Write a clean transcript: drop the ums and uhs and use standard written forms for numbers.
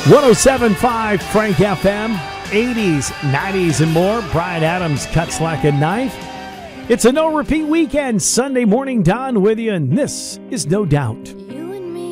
107.5 Frank FM, 80s, 90s, and more. Bryan Adams cuts like a knife. It's a no-repeat weekend. Sunday morning, Don with you, and this is No Doubt.